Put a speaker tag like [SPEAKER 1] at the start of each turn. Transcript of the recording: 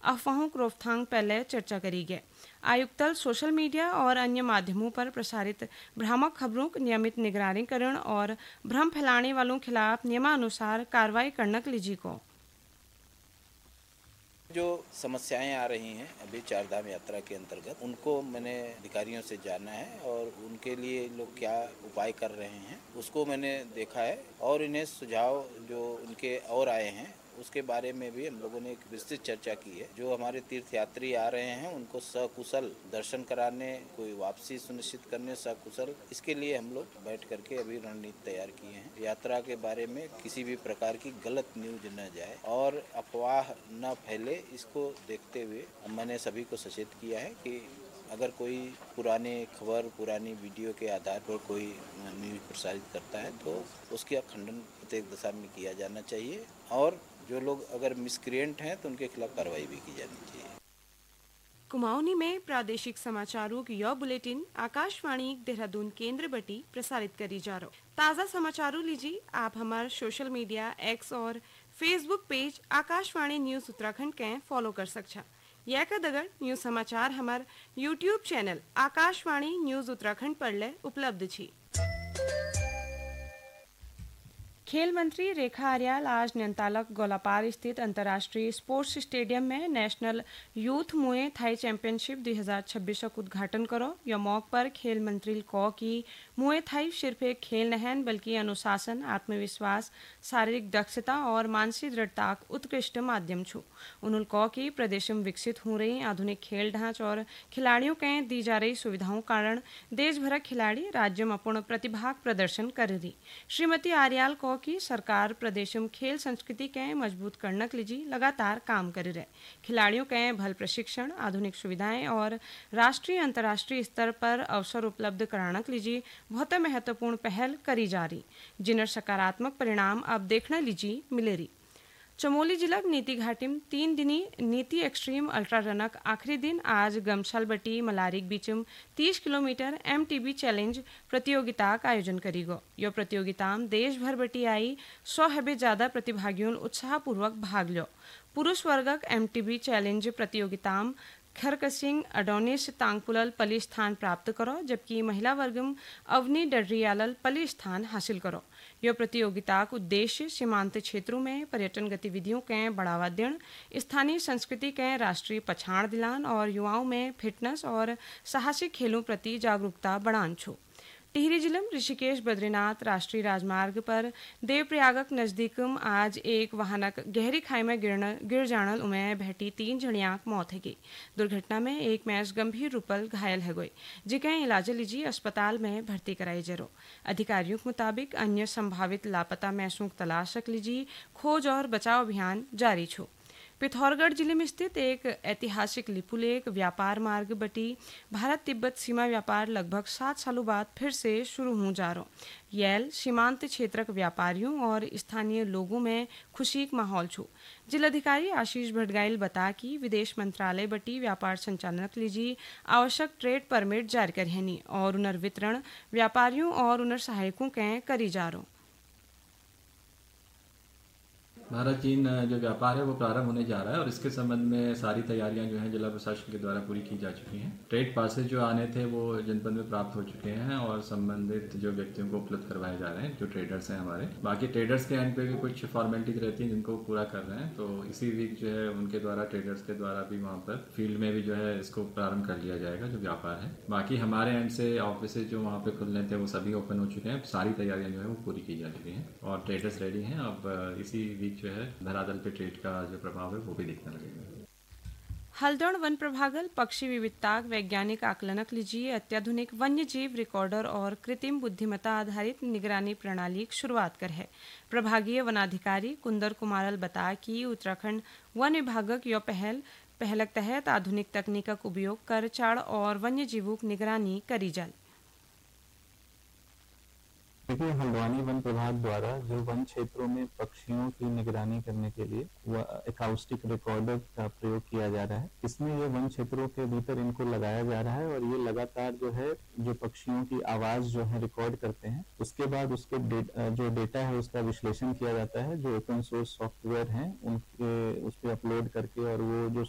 [SPEAKER 1] अफवाहों की रोकथाम पहले चर्चा करी गई। आयुक्तल सोशल मीडिया और अन्य माध्यमों पर प्रसारित भ्रामक खबरों की नियमित निगरानी करण और भ्रम फैलाने वालों के खिलाफ नियमानुसार कार्रवाई करने के लिए को
[SPEAKER 2] जो समस्याएं आ रही हैं अभी चारधाम यात्रा के अंतर्गत, उनको मैंने अधिकारियों से जाना है और उनके लिए लोग क्या उपाय कर रहे हैं उसको मैंने देखा है और इन्हें सुझाव जो उनके और आए हैं उसके बारे में भी हम लोगों ने एक विस्तृत चर्चा की है। जो हमारे तीर्थयात्री आ रहे हैं उनको सकुशल दर्शन कराने, कोई वापसी सुनिश्चित करने सकुशल, इसके लिए हम लोग बैठ करके अभी रणनीति तैयार किए हैं। यात्रा के बारे में किसी भी प्रकार की गलत न्यूज न जाए और अफवाह न फैले, इसको देखते हुए मैंने सभी को सचेत किया है कि अगर कोई पुराने खबर, पुरानी वीडियो के आधार पर कोई न्यूज प्रसारित करता है तो उसका खंडन प्रत्येक दशा में किया जाना चाहिए और जो लोग अगर मिसक्रिएंट हैं तो उनके खिलाफ कार्रवाई भी की जानी चाहिए।
[SPEAKER 1] कुमाऊनी में प्रादेशिक समाचारों की यह बुलेटिन आकाशवाणी देहरादून केंद्र बटी प्रसारित करी जा रहा। ताज़ा समाचारों लीजिए आप हमारे सोशल मीडिया एक्स और Facebook page Akashvani news Uttarakhand के फॉलो कर सकछा। यह का दगर न्यूज़ समाचार हमारे YouTube channel Akashvani news Uttarakhand पर ले उपलब्ध छी। खेल मंत्री रेखा आर्याल आज नैनीतालक गोलापार स्थित अंतर्राष्ट्रीय स्पोर्ट्स स्टेडियम में नेशनल यूथ मुए थाई चैंपियनशिप 2026 का उद्घाटन करो। यह मौके पर खेल मंत्री को कि मुए थाई सिर्फ एक खेल नहीं बल्कि अनुशासन, आत्मविश्वास, शारीरिक दक्षता और मानसिक दृढ़ता का उत्कृष्ट माध्यम छू। उन्होंने कहा कि प्रदेश में विकसित हो रही आधुनिक खेल ढांच और खिलाड़ियों के दी जा रही सुविधाओं कारण देश भर खिलाड़ी राज्य में पूर्ण प्रतिभा प्रदर्शन कर रही। श्रीमती आर्याल को कि सरकार प्रदेश में खेल संस्कृति के मजबूत करने के लिए लगातार काम कर रहे। खिलाड़ियों के भल प्रशिक्षण, आधुनिक सुविधाएं और राष्ट्रीय अंतर्राष्ट्रीय स्तर पर अवसर उपलब्ध कराने के लिए बहुत महत्वपूर्ण पहल करी जा रही, जिन्हें सकारात्मक परिणाम अब देखने लीजिए मिले रही। चमोली जिला नीति घाटी में 3 दिनी नीति एक्सट्रीम अल्ट्रा रनक आखिरी दिन आज गमशाल बटी मलारिक बीचम 30 किलोमीटर MTB चैलेंज प्रतियोगिता का आयोजन करी गो। यह प्रतियोगिता में देश भर बटी आई 100 हबे ज्यादा प्रतिभागियों उत्साहपूर्वक भाग लो। पुरुष वर्गक MTB चैलेंज प्रतियोगिता में खरकसिंग अडोनिस तांगपुलल पली स्थान प्राप्त करो, जबकि महिला वर्ग में अवनी डडरियालल पली स्थान हासिल करो। यह प्रतियोगिता का उद्देश्य सीमांत क्षेत्रों में पर्यटन गतिविधियों के बढ़ावा देने, स्थानीय संस्कृति के राष्ट्रीय पछाण दिलान और युवाओं में फिटनेस और साहसिक खेलों प्रति जागरूकता बढ़ान छो। टिहरी जिले में ऋषिकेश बद्रीनाथ राष्ट्रीय राजमार्ग पर देवप्रयागक नजदीक आज एक वाहनक गहरी खाई में गिर जाने उमें भेटी 3 जणिया मौत है गई। दुर्घटना में एक मैच गंभीर रूपल घायल है गई, जिके इलाज लीजिए अस्पताल में भर्ती कराई जरो। अधिकारियों के मुताबिक अन्य संभावित लापता मैसों की तलाश लीजिए खोज और बचाव अभियान जारी छो। पिथौरागढ़ जिले में स्थित एक ऐतिहासिक लिपुलेख व्यापार मार्ग बटी भारत तिब्बत सीमा व्यापार लगभग 7 सालों बाद फिर से शुरू हो जा रहा। येल सीमांत क्षेत्र के व्यापारियों और स्थानीय लोगों में खुशी का माहौल छू। जिलाधिकारी आशीष भटगाइल बता कि विदेश मंत्रालय बटी व्यापार संचालक लीजिए आवश्यक ट्रेड परमिट जारी करनी और उनर वितरण व्यापारियों और उनर सहायकों के करी जा रहा।
[SPEAKER 3] भारत चीन जो व्यापार है वो प्रारंभ होने जा रहा है और इसके संबंध में सारी तैयारियां जो हैं जिला प्रशासन के द्वारा पूरी की जा चुकी हैं। ट्रेड पासेज जो आने थे वो जनपद में प्राप्त हो चुके हैं और संबंधित जो व्यक्तियों को उपलब्ध करवाए जा रहे हैं, जो ट्रेडर्स हैं हमारे। बाकी ट्रेडर्स के एंड पे भी कुछ फॉर्मेलिटीज रहती हैं जिनको पूरा कर रहे हैं, तो इसी वीक जो है उनके द्वारा ट्रेडर्स के द्वारा भी वहाँ पर फील्ड में भी जो है इसको प्रारंभ कर लिया जाएगा जो व्यापार है। बाकी हमारे एंड से ऑफिस जो वहाँ पे खुलने थे वो सभी ओपन हो चुके हैं, सारी तैयारियां जो है वो पूरी की जा चुकी हैं और ट्रेडर्स रेडी हैं। अब इसी वीक जो है धरातल पे ट्रेड का जो प्रभाव है वो भी दिखने लगेगा।
[SPEAKER 1] हल्द्वानी वन प्रभागल पक्षी विविधता वैज्ञानिक आकलनक लीजिए अत्याधुनिक वन्य जीव रिकॉर्डर और कृत्रिम बुद्धिमत्ता आधारित निगरानी प्रणाली की शुरुआत कर है। प्रभागीय वनाधिकारी कुंदर कुमारल बता कि उत्तराखंड वन विभागक यह पहलक तहत आधुनिक तकनीक का उपयोग कर चाड़ और वन्य जीवों की निगरानी करी जाए।
[SPEAKER 4] देखिए, हल्द्वानी वन प्रभाग द्वारा जो वन क्षेत्रों में पक्षियों की निगरानी करने के लिए एकाउस्टिक रिकॉर्डर का प्रयोग किया जा रहा है। इसमें ये वन क्षेत्रों के भीतर इनको लगाया जा रहा है और ये लगातार जो है जो पक्षियों की आवाज जो है रिकॉर्ड करते हैं। उसके बाद उसके जो डेटा है उसका विश्लेषण किया जाता है, जो ओपन सोर्स सॉफ्टवेयर हैं उनके उस पर अपलोड करके और वो जो